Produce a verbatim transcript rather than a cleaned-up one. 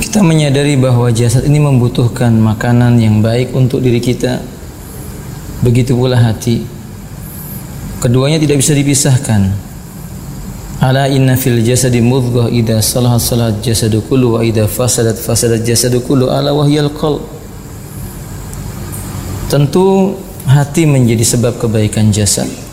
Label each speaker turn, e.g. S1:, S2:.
S1: Kita menyadari bahwa jasad ini membutuhkan makanan yang baik untuk diri kita. Begitu pula hati. Keduanya tidak bisa dipisahkan. Ala inna fil jasadi mudghah idza salahat salahat jasadu kullu wa idza fasadat fasadat jasadu kullu ala wahyal qalb. Tentu hati menjadi sebab kebaikan jasad.